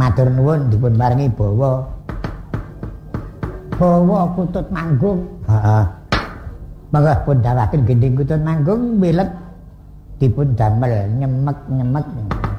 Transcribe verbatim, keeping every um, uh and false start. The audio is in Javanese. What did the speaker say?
Matur nuwun dipun paringi bawa. Bawa Kutut Manggung. Heeh. Mangga pun dawaken gending Kutut Manggung milet dipun damel nyemek-nyemek.